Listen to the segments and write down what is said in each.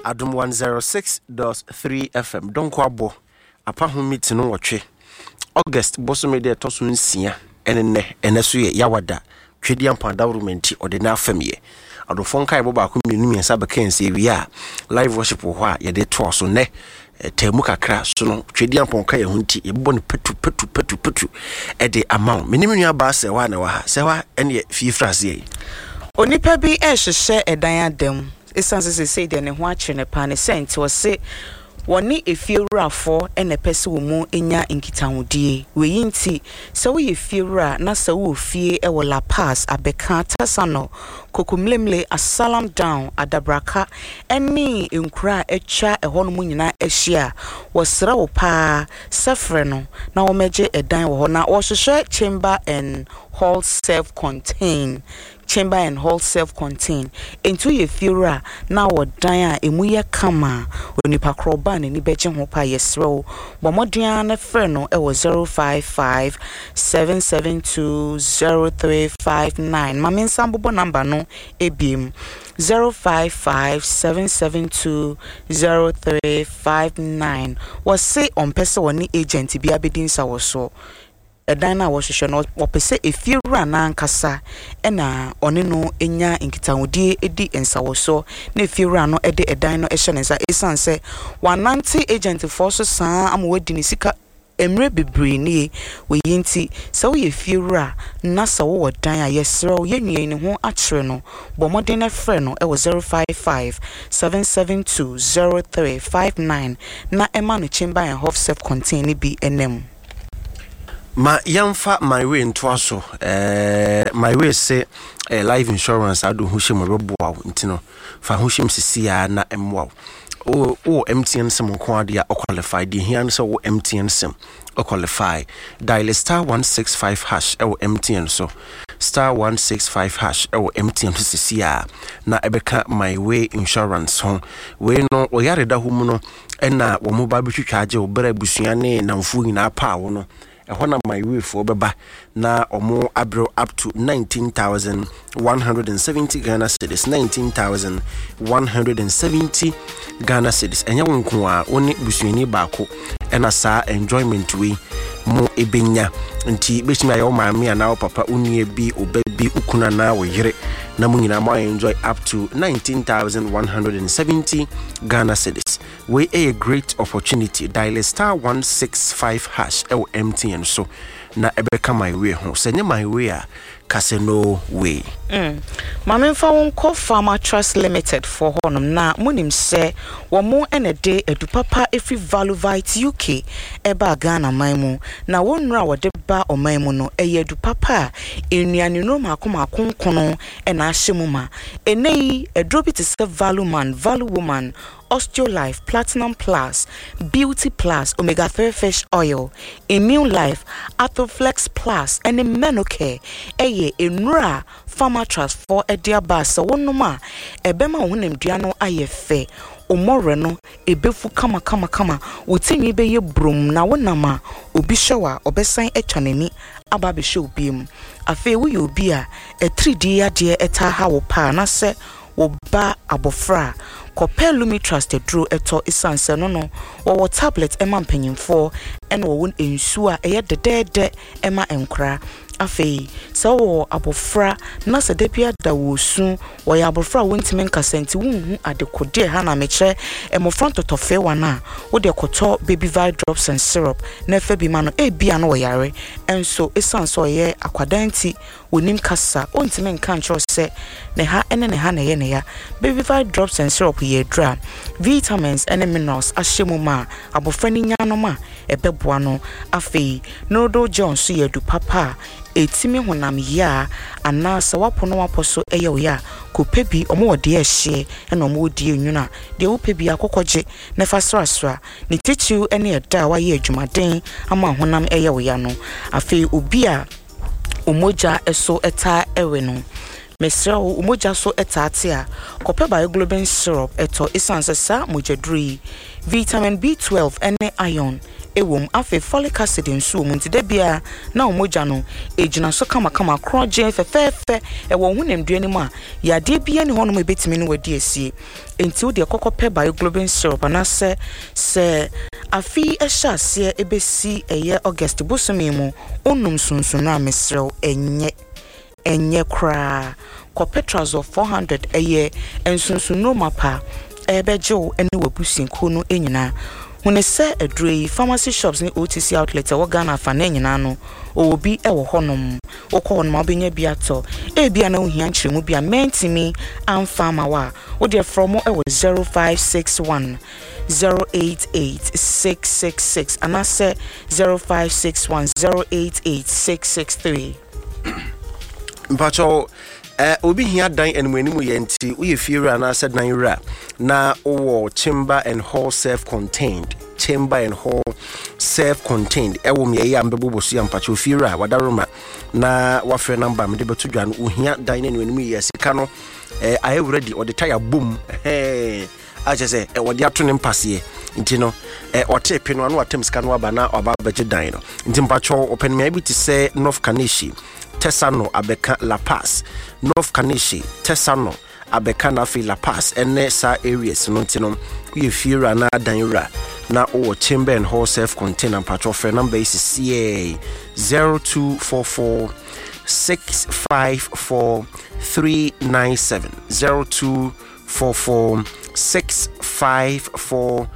Adum 106.3 FM. Don't go abo. Apa hu meet no watwe. August boso me de to so nsia ene so ye yawada. Twedi ampa dawrumenti ode na afam ye. Adofon kai bo ba ko menu miensa be kan se wi a live worship ho a ye de to so ne temu kakra so no twedi ampa kai ye hunti ye bo ne petu e de amount. Menimi nua ba se wa na wa ha. Se wa ene fi frase ye. Onipa bi ehhehye edan adem. Esanse say de ne ho akye ne pa ne sent wo se woni efiewurafo ene pese wo mu enya nkitahudie we yinti se wo yefiewura na se wo fie e wo La Paz abeka tasano kokumlemle asalam down adabraka eni enkura echa ehɔ no mu nyina ehia wo sra wo pa sefre no na wo meje edan wo na wo hwehwe chamber and hall self-contained into ye fiura na wodan a emu ye kama onipa kroba na ni beje ho pa yesro bomodua na frɛ no e wo 0557720359 mame nsambobo number no ebiem 0557720359 was say on pese woni agent bi abedin sa wo so edan na wo hwehwe no opese efiewura na nkasa ena one no enya nkitahudie edi ensawoso na efiewura no ede edan no ehye nsa esanse wananti agent force saa amwadi ni sika emre bebre ni we yinti so we efiewura na sa wo dan a yesro yenwie ni ho akere no bomode na frɛ no e wo 0557720359 na ema no chamber and half self contained bi enem. Ma yamfa my way into aso my way say life insurance ado hu hye mo beboa ntino fa hu hye msisia na emwa o MTN sim ko ade a qualified the here so o MTN sim o qualify dial *165# e o MTN so *165# e o MTN msisia na ebeka my way insurance ho we no o yare da hu mu no na wo mobile bitwitwa age o bra busua ne namfu nyina pa wo no ehona my way for beba na omo abro up to 19,170 Ghana cedis 19,170 Ghana cedis enya wonko a oni busuani baako ena saa enjoyment we mo ebenya nti betimi ayo maami ana papa unie bi obabi ukuna na wo yire na mo nyina mo enjoy up to 19,170 Ghana cedis we a great opportunity dial *165# ewo MTN so na ebeka my way ho senye my way a casino way mame fa won ko Farmer Trust Limited for honum na munim se wo mo enede edupapa efi Valuvite UK eba Ghana maimu na wonura wode ba omaimu no eye edupapa enuane no makoma konkono ena ahyemu ma enei edrobi te se Valuman Valuwoman Osteolife Platinum Plus Beauty Plus Omega 3 Fish Oil Immune Life Athoflex Plus and Menocare eye enura Farmer Trust for ediaba sa wonoma ebema wonem dua no ayefe omore no ebefu kama wotinwi be ye brom na wonama obi hyewa obesan atwanani aba be hye obiem afi wo ye obi a 3D ade eta ha wo pa na se wo ba abofra Kopelumi Trusted Drew eto isanse no wo tablet ema mpanyimfo ena wo ensu a eye dedede ema enkra afei so wo abofra na se debia da wo su wo ya abofra wontime nkasenti wunhu adekode ha na meche emofra totofe wana wo de koto baby vi drops and syrup na fa bi ma no bia no wo yare enso isanse oye akwadanti wonim kasa ontime nka ncho se ne ha ene ne ha na ye ne ya baby vi drops and syrup ye dra vitamins and minerals ahyemu ma abofra ni nya no ma ebeboa no afei nodo jones ye du papa etimi honam ya anasa wapono waposo eye oya kopebi omo wode ehye ena omo wodi enwuna de wopebi akokogye ne fasrasra ne titiu ene eda wa ye adwumaden ama honam eye oya no afei obi a omoja eso eta ewe no mesra umoja so etate a kope bioglobin syrup eto isanse sa mojadri vitamin B12 ene iron ewom afi folic acid nso mu nti da bia na omogya no ejina so kama kroje fefefe ewo hunemdue ni mu a yade bia ni hono ebetimi no wadi asie enti wo de kokope bioglobin syrup anase se afi ehya ase ebesi eye August bosome mu onum sunsun na mesrew enye kra Copetrazole 400 eye ensunsun no mapa ebejo ene wabusinko no enyina hune se adrei pharmacy shops ni OTC outlet wo Ghana fa na enyina no obi ewo honom okon ma obenya biato bia na ohia nkyeremu bia mentimi amfama wa wo de from ewo 0561 088666 anase 0561 088663 mpacho obi hia dan enumanimu yenti uye fiera na said dan ra na owo chamber and hall self-contained ewo me ya mbebobosu ya mpacho fiera wadaroma na wafre number me de betudwa no uhia dan enumanimu yesika no I ready or the tire boom aje se wode ato ne mpase nti no otepe no anu atem sika no aba na oba beje dan no nti mpacho open me abi ti say North Kanishi Tesano Abeka La Paz North Kanishi Tesano Abeka na fi La Paz ene sa areas no ntino we fiera na danra na o chamber and hall self-contained patrol for number is CA 0244 654 397 0244 654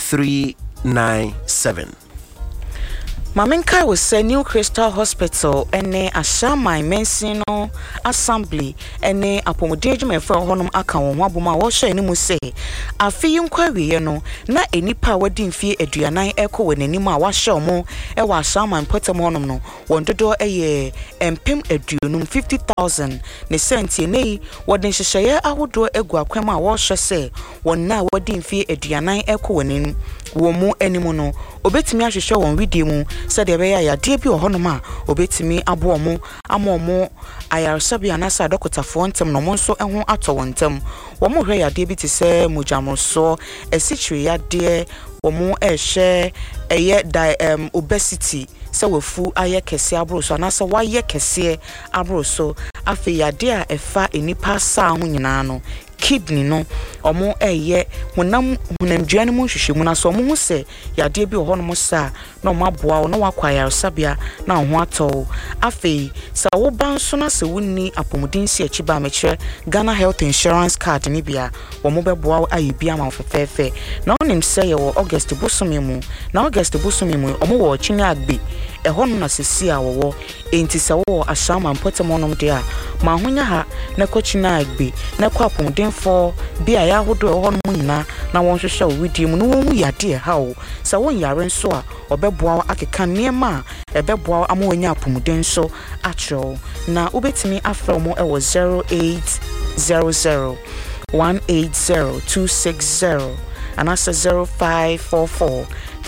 397. Mamenkai was say New Crystal Hospital ene Ashama Mensino Assembly ene apomodejuma for honum aka won waboma wo hye ni mu say afi nkwawe no na enipa wadi mfie aduanan eko wananim a wahye omo e wa Ashama Mpotem honum no won dodo eye empem aduonum 50,000 ne senti nei wodin hyehye ahodo egu akwam a wo hye say won na wadi mfie aduanan eko wananim wo mu animu no obetimi ahwehwe won video mu said the beya ya de bi ohonoma obetimi abo omo amomo ayarsabi anasa dokotafo ntem no mo nso eho ato wontem wo mo hwe ya de bi ti se mujamroso esichiri ya de wo mo ehwe eye obesity se wofu aye kese abroso anasa waye kese abroso afi ya de a efa enipa sa ho nyina no kidney no omo eye hunamduane mu hwehwemu na so omo hu se yade bi oho no mo sa na omo aboa na wakwaya sabia na ho ato afi sa wo banso na se wonni apomudin si achiba mekire Ghana Health Insurance Card ni bia omo beboa ayibi ama fefefe na onim se ye wo August bosome mu omo wo chini agbe eho no na sesi a wo enti se wo Ashama Mpotem onom de a ma honya ha na kochina agbe na kwa apomudin for bia ya hodo eho no nyina na won hwehwe video mu no won yade ha o se won yare nso a obeboa akeka niema ebeboa amawanya apomudin so atro na ubetimi afra mo ewo 0800 180 and asa 0544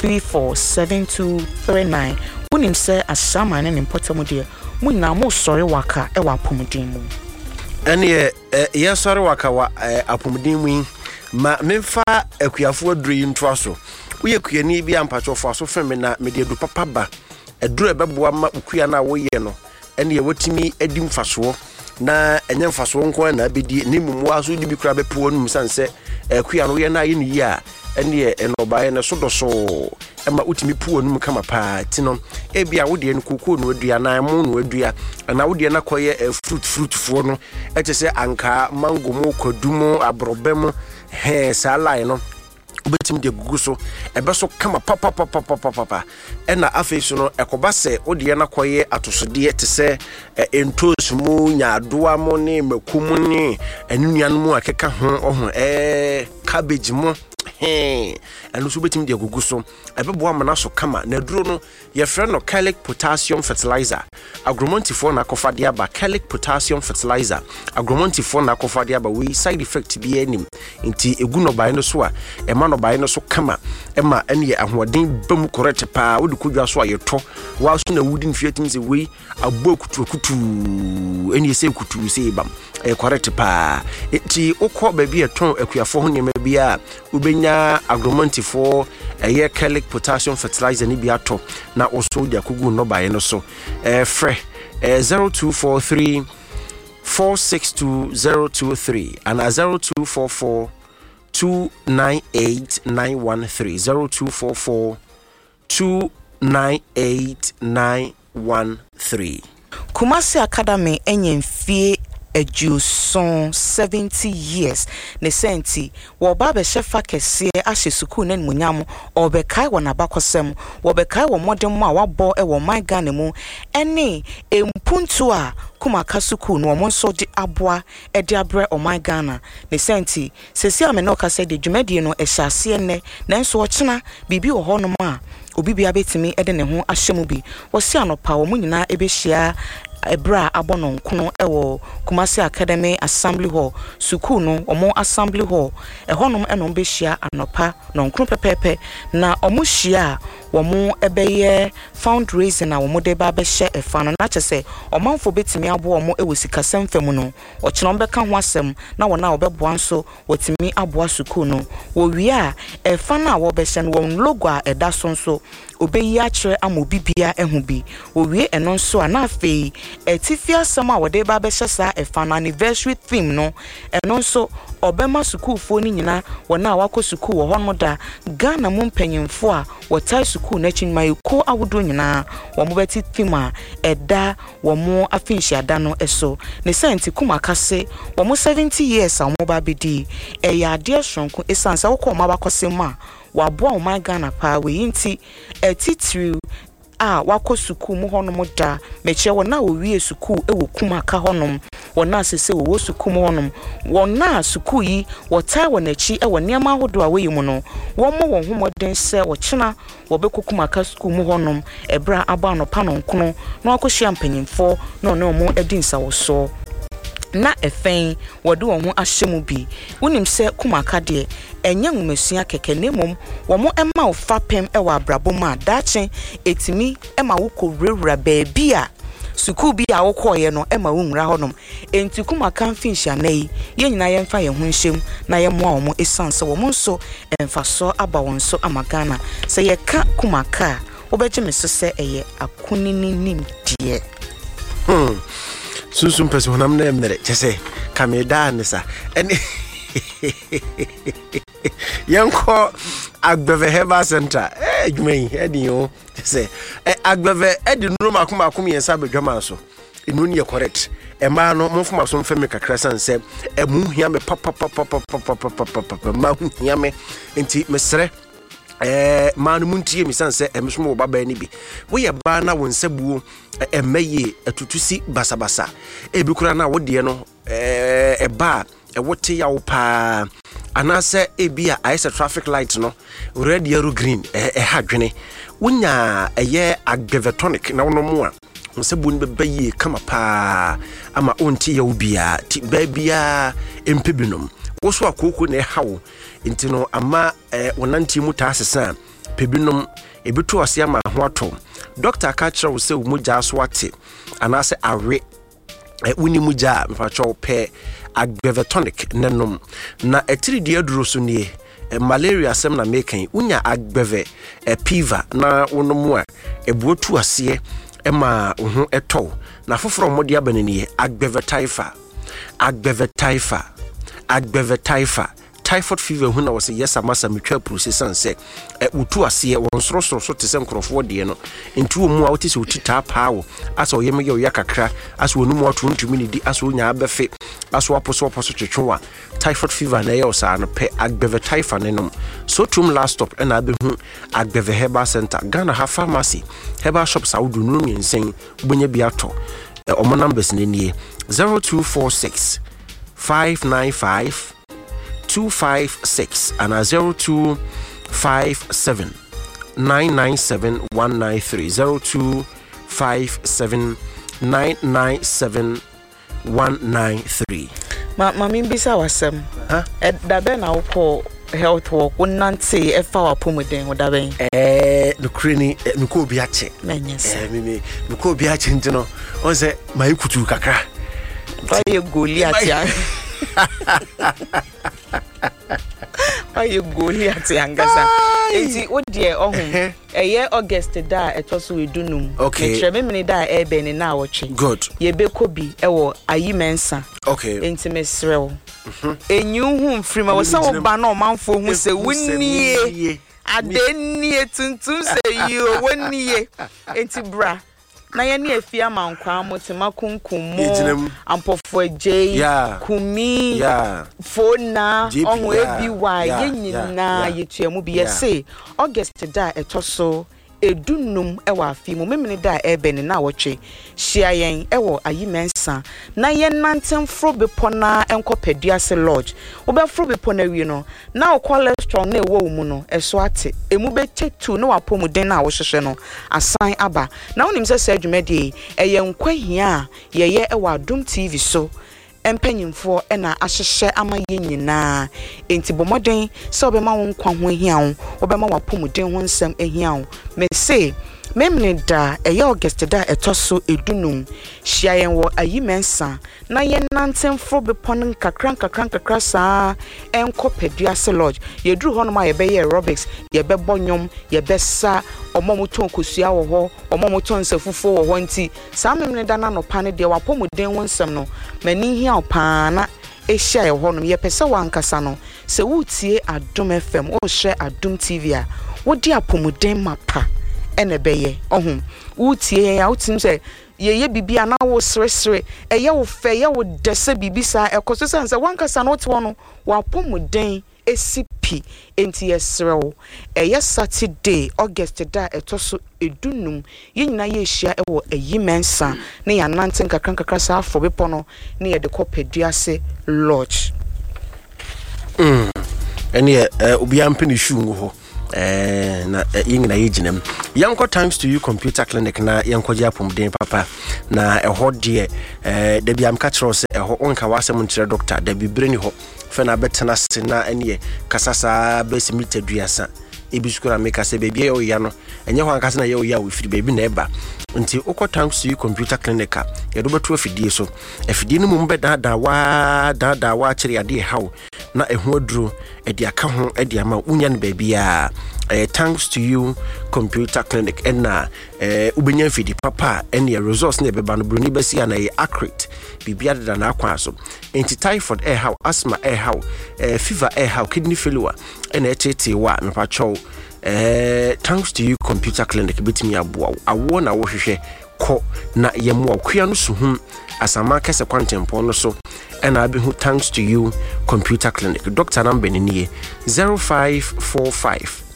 347239 unim se Ashama ne Mpotem de mu na mo sori waka ewa apomudin mu ene ye sori waka wa apomudin mu ma memfa akuafo aduri ntoaso woye kuani bi ampachofo aso feme na me de du papa ba aduru ebeboa ma ukua na woye no ene ye wotimi adi mfaso na enye mfaso nko na abedi ni mumu aso di bi kura bepo no musanse akua no ye na ye ni ya ene enobaye ne sodoso ema utimi puo no kama pa tino ebia wode en kokoo no adua na mo no adua na wode na koye fruit fo no etese anka mango mo kwadumo abrobem salai no obetim de gugu so ebeso kama papa ena afeso no ekoba se ode na koye atosode tese entos mu nyadoa mo ne makum ne anunuan mu akeka ho ohun cabbage mo enu so betim de gugu so ebebo amana so kama na duro no ye frɛ no Calic Potassium Fertilizer agromontifo na akofade aba Calic Potassium Fertilizer agromontifo na akofade aba we side effect bi anim nti egu no bae no so a ema no bae no so kama ema ene ahoden bam correct pa wodi kodwa so ayeto wa so na wudi mfiatim se we abo kutu ene se kutu se bam correct pa nti okọ ba bi eton akuafo ho nyema bia ubenya wonya agromonti for eye Kellic potassium fertilizer ni bi ato na also dia kugu no bae no so frɛ 0243 462023 and 0244 298 913 0244 298 913. Kumasi Academy enyemfie Ejuson 70 years ne senti wo baba shefa kese ahye suku na munyam obekai wona bakosem wo bekai wo modem mu a wabo e wo my Ghana mu ene empuntu a kumaka suku no mo nso di aboa e di abre o my Ghana ne senti sesi ameno ka se de dwumadi no ehyase ne nanso ochena bibi wo hono ma obi bia betimi e de ne ho ahyemu bi wo si anopa wo nyina ebehia ebra abono nkono ewo Kumasi Academy Assembly Hall suku no omo Assembly Hall ehonom enom behia anopa no nkono pepepe na omo hia womo ebeye fundraising na womo de ba behye efa no na kyese omanfo betimi abo omo ewo sikasem fam no okyerem beka ho asem na wona obeboa nso wotimi aboa suku no wo wi a efa na wo behye no won logo a eda so nso obeyi akere amobibia ehu bi wo wi eno nso a na afei etifia sama a wode ba behye sa efa no anniversary theme no eno nso obema suku fo ni nyina wona wako suku wo hono da Ghana mu mpanyimfo a wotai suku na chinma ko awodo nyina wo mo beti theme a eda wo mo afinhia da no eso ne senti kumakase wo mo 70 years a mo ba bedi ya ade sonko esansa wo ko ma bakosem a wabo o my Ghana pa we yinti etitru a wako suku mu honom da meche wona owie suku ewo kumaka honom wona sese wo suku mu honom wona suku yi wotai wonachi ewo niam ahodo a weyi mu no wo mo won homoden se wo chena wo bekukumaka suku mu honom ebra aba no pa no nkono na wakohia mpanyimfo na one omo edinsa wo so na efen wode won ho ahyemu bi wonim se kumaka de enya nwumesua keke nemom wo mo ema wo fapem e wa abraboma dache etimi ema wo kowrewura baabi a suku bi a wo koye no ema wo nwura honom enti kumaka mfinhia nei ye nyina ye mfa ye ho nhyem na ye moa wo mo esanse wo mo nso emfa so aba won so amagana se ye ka kumaka wo beje meso se eye akunini nimdie Susum pese honam na emere chese kameda nisa ene yanko Agbeve Herbal Center dwumai edi o chese Agbeve edi nroma akoma yensa bedwama so enu ne correct ema no monfoma so mfeme kakra sanse emu hia me papa ma hu hia me enti mesre manu muntie mi sanse emsmo baba ni bi wo ye ba na won sabuo emeye atutusi basabasa ebikura na wo de no eba wote ya wo pa anase ebia ice traffic light no red yellow green hadwene wonya eye Agbeve tonic na wono mo a nsabu ni bebaye kama pa ama onti ya ubia ti babia empebinom wo so akoko na hawo intino ama wonanti mu ta asesa pebinom ebitu ase ama ho ato doctor ka kire wo se mu ja so ate anase awe woni mu ja mfacho pe Agbeve tonic nenom na etiridi aduro so nie malaria sem na mekan unya Agbeve piva na wonomu a ebuotu ase ema ho eto na foforo modi abanani Agbeve taifa typhoid fever huna was yes amasa metwa process anse utu ase won sorosoro so te se nkrofo de no ntu mu a wote se utita paawo asa oyem ye oyakakra asa onu mu ato ntumi ni di asa onya abefe asa aposo twetwa typhoid fever na ye osa no pe Agbeve taifa nenom so tum last stop na abehu Agbeve Herbal Center Ghana ha pharmacy herbal shops awudu no nsen bonya bi ato omo numbers ne nie 0246 595 256 and 0257 997 193 0257 997 193. Mami bisa wasem da be na wo health work wonante efa wa pomuden woda ben nukreni nuko obi ache mimi nuko obi ache ntino onse mai kutu kakra Oye Goliath ya Aye Goliath angasa. Enti wo de ohun. Eye August da etoso edunum. Okay. Metre me da ebe ni na woche. Good. Ye be kobi ewo ayi mensa. Okay. Enti mesrew. Enyu hu mfrima wo sa wo ba na omanfo hu se wonnie. Adennie tuntum se yo wonnie. Enti bra. Na ye ne afia mankwa motema kunkum ampofo ejei kumi fona onwo ebi wa ye nyina yetuamu bi ye say August da etoso edunum ewa afi mu memene da ebene na wotwe hia yen ewo ayimensa na ye nantem frobepo na enkopeduase lodge obefro bepo na wi no na cholesterol na ewo mu no eso ate emu be chetu na wapomuden na wo hwehwe no asan aba na wonim se adwumade eye nkwahia ye ewa Adom TV so empanyimfo ena ahyehye ama ye nyina enti bomoden se obema wo nkwa ho ahia wo obema wapomuden ho nsem ahia wo me say memne da eye August da etoso edunum hia yen wo ayimensa na ye nantem fro bepon kakran saa enkopeduase lodge ye duru hono ma ye be aerobics ye be bonyom ye be sa omomoton kosua wo ho omomoton safufo wo ho nti saa memne da na no pane de wapomuden ho nsem no mani hia opana ehia ye ho no ye pese wankasa no se wutie Adom FM o hye Adom TV a wodi apomuden mapa ene beye ohun wutie ya utim se ye bibia na wo sresre eye wo fe ye wo dese bibisa ekoso sanse wankasa no te wono wapomuden esipi enti yesrew eye Saturday August da etoso edunum ye nyina ye hia ewo ayimensa na ya nanten kakran sa afo bepo no na ye de kopeduase lodge ene obia mpeni shu ho na yingina yiginem yanko thanks to you computer clinic na yanko je apomden papa na eho de da biam ka kire se eho onka wasem ntire doctor da bibreni ho fe na betena se na ene kasasa besimite duasa ebisukura make se baby e oya no enye ho anka se na ye oya we firi baby na eba nti uko thanks to you computer clinic ye do beto afidie so afidie no mu beda da wa kire ade hawo na eho aduro edi aka ho edi ama unya ne baby a thanks to you computer clinic na ubenya fidi papa ene results na beba no broni basi na ye accurate bibia da na akwa so enti typhoid how asthma how fever how kidney failure ene etete wa mepacho thanks to you computer clinic bitimi aboa awo na wo hwehwe ko na yemu akua no suhum asama kese kwantempo no so and I be thanks to you computer clinic doctor number ni 0545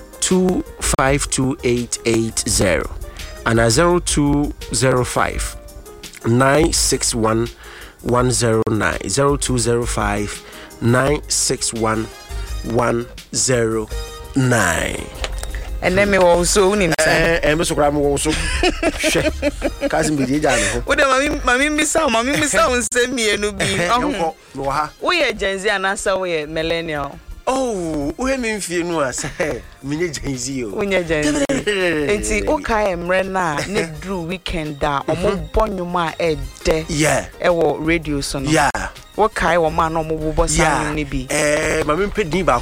252880 and 0205 961 109 0205 961 109 and then me also unim me so kra me also hwe kazi me die jane ho wo de mami misa nsem mienu bi no ha wo ye genzi anasa wo ye millennial oh we me mfie nu asa minye genzi o unye genzi enti o kai emre na ne dru weekend da omo bonyuma ede ewo radio so no wo kai wo ma no mo bobo san ni bi mami mpedin ba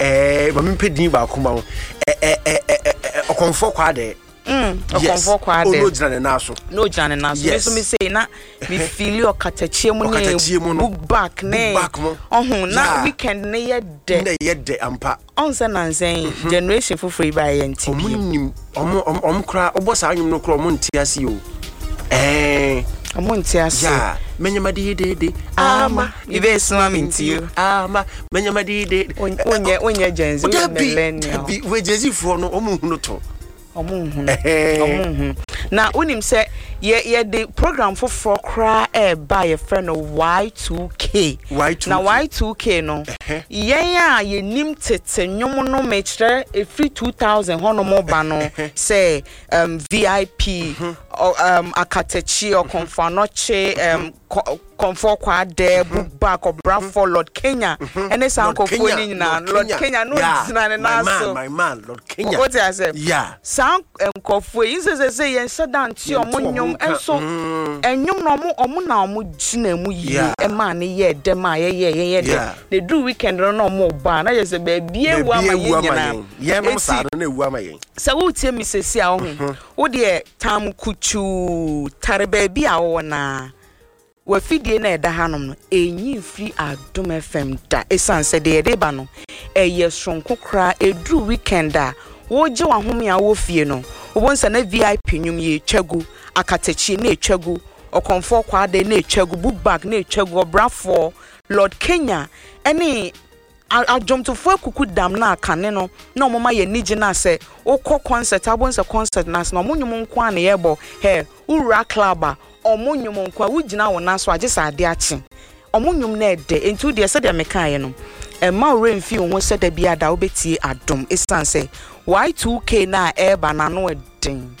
kuma okonfo kwa de okonfo kwa de no jina na so so me say na me feel your katachie mu ne book back ne ohun na weekend ne ye de ampa onse nansen generation fufuri ba ye nti om kra obosa anyum no kra om ntiase o amontiase menyamadi de ama ibe suma mintiyo ama menyamadi de onye genzi millennial we jezi fro no omuhunu to omuhunu na unim se ye the program for kra by a friend of Y2K na Y2K no yen a ye nim tete nwom no mechre free 2000 hono mo ba no say VIP akatechi or konfanoche comfort kwa de book back or Bradford Lord Kenya and this uncle phone na Lord Kenya no na so my man Lord Kenya what I say yeah sound kofu yin say yen shut down ti omo nyom enso enyum no na omo gina mu ye e ma ne ye dem a ye de the do weekend no omo ba na ye se ba bie wu ama ye nyina ye no sa no na wu ama ye se wo tie mi sesi a ho wo de tam kuchu tare ba bi a wo na wa fidie na eda hanom no enyi free Adom FM da esanse de de ba no eye sonko kra edru weekend a wo je wa home a wo fie no wo nsa na VIP nyum ye twagu akatachi na etwagu okonfo kwa de na etwagu book bag na etwagu obrafo Lord Kenya ene ajomtofo akuku dam na akane no na omoma ye nigi na se okọ concert abonse concert na se na omonyum nko an ye bo he ura club a omonyum nko a wugina wona so agesa ade achi omonyum na ede entu de se de mekaye no ma remfi wo se da bia da obetie Adom esanse Y2K na eba na no eden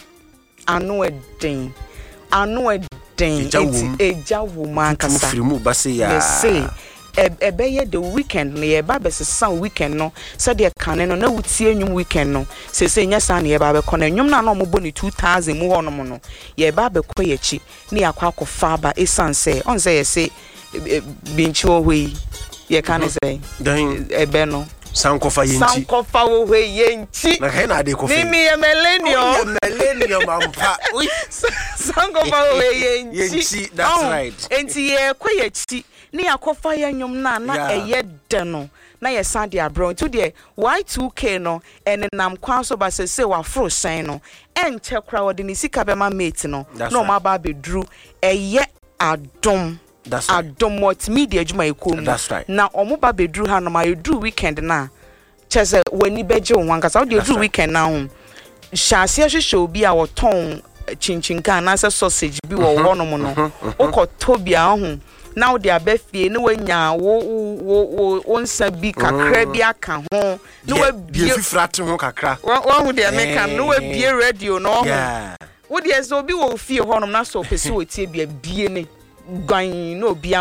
eja wo man kasa firimu base ya say ebeye the weekend no ye ba besesa weekend no se de kane no na wutie nyum weekend no se nya sa na ye ba be kona nyum na no mo bo ni 2000 mu hono mo no ye ba be kɔ yachi na yakwa akɔfa ba esanse on say ye se binchi wo hwe ye kan say ebe no sankofa wo hwe yenchi na he na de kofi mimi ye millennium ampa sankofa wo hwe yenchi that's right enti ye kɔ yachi ni akofa ya nyum na eye de no na ye san de abro to de Y2K no ene nam kwan so ba se wa fro san no enche kra wo de ni sika be ma mate no no ma ba be dru eye Adom Adom multimedia juma ekom na omo ba be dru ha no ma dru weekend na chese wani beje wo nkasa wo de dru weekend na ho hyase hwehwe obi a wo ton chinchinka na se sausage bi wo no mo no okotobia ho now they are befie no wanya wo nsa bi kakra bi aka ho no we bie fifrate ho kakra wo de America no we bie radio no wo de so bi wo fie ho no na so pese wo tie bie ne gwan no bia